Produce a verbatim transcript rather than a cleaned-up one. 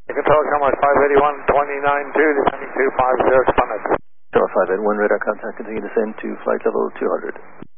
Control, Commerce five eighty-one, twenty-nine two, descending two five zero, Summit. Tower five eighty-one, radar contact, continue descend to flight level two hundred.